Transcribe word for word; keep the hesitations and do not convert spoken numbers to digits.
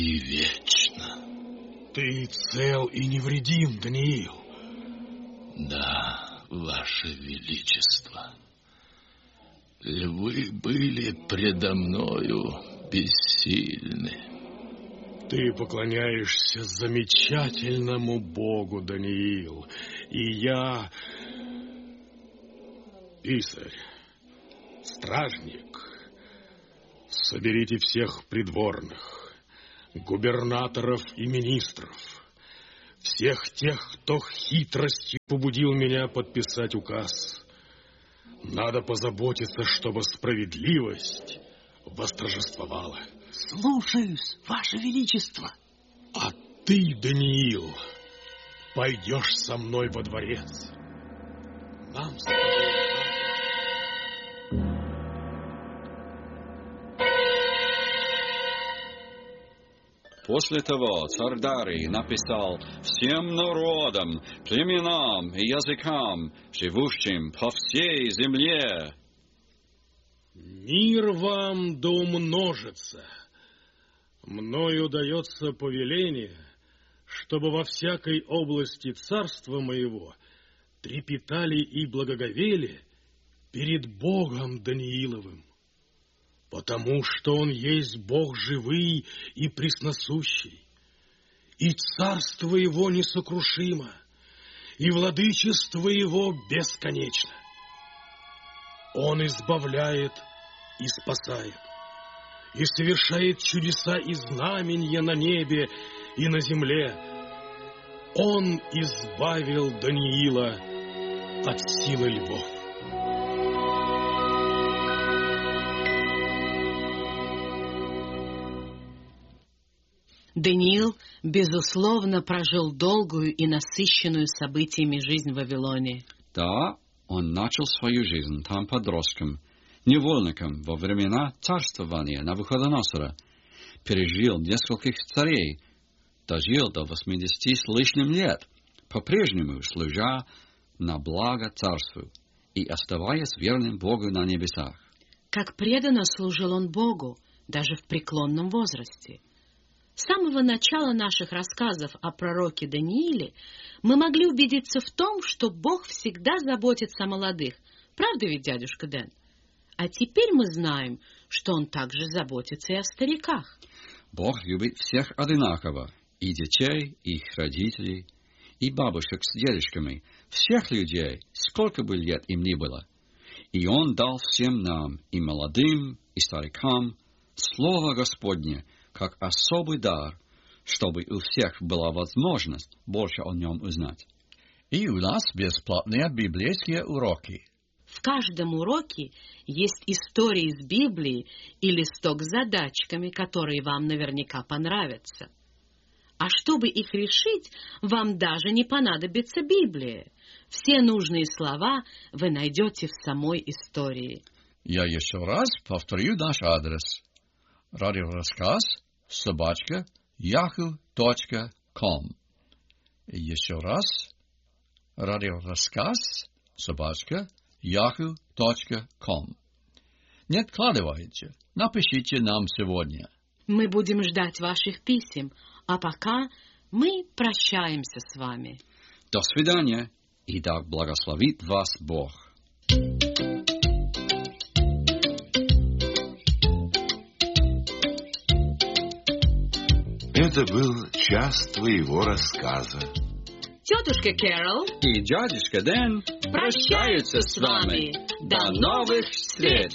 и вечно. Ты цел и невредим, Даниил. Да, Ваше Величество. Львы были предо мною бессильны. Ты поклоняешься замечательному Богу, Даниил, и я, писарь, стражник, соберите всех придворных, губернаторов и министров, всех тех, кто хитростью побудил меня подписать указ. Надо позаботиться, чтобы справедливость восторжествовала. Слушаюсь, Ваше Величество. А ты, Даниил, пойдешь со мной во дворец. Нам с тобой... После того царь Дарий написал всем народам, племенам и языкам, живущим по всей земле: «Мир вам да умножится. Мною дается повеление, чтобы во всякой области царства моего трепетали и благоговели перед Богом Данииловым, потому что Он есть Бог живый и пресносущий, и царство Его несокрушимо, и владычество Его бесконечно. Он избавляет и спасает, и совершает чудеса и знамения на небе и на земле. Он избавил Даниила от силы львов». Даниил, безусловно, прожил долгую и насыщенную событиями жизнь в Вавилоне. Да, он начал свою жизнь там подростком, невольником во времена царствования Навуходоносора, пережил нескольких царей, дожил до восьмидесяти с лишним лет, по-прежнему служа на благо царству и оставаясь верным Богу на небесах. Как преданно служил он Богу, даже в преклонном возрасте. С самого начала наших рассказов о пророке Данииле мы могли убедиться в том, что Бог всегда заботится о молодых. Правда ведь, дядюшка Дэн? А теперь мы знаем, что Он также заботится и о стариках. Бог любит всех одинаково, и детей, и их родителей, и бабушек с дедушками, всех людей, сколько бы лет им ни было. И Он дал всем нам, и молодым, и старикам, Слово Господне, как особый дар, чтобы у всех была возможность больше о нем узнать. И у нас бесплатные библейские уроки. В каждом уроке есть истории из Библии и листок с задачками, которые вам наверняка понравятся. А чтобы их решить, вам даже не понадобится Библия. Все нужные слова вы найдете в самой истории. Я еще раз повторю наш адрес. Радиорассказ собачка яху точка ком. Еще раз. Радиорассказ собачка яху точка ком. Не откладывайте. Напишите нам сегодня. Мы будем ждать ваших писем, а пока мы прощаемся с вами. До свидания, и да благословит вас Бог. Это был час твоего рассказа. Тетушка Кэрол И дядюшка Дэн прощаются с вами. До новых встреч!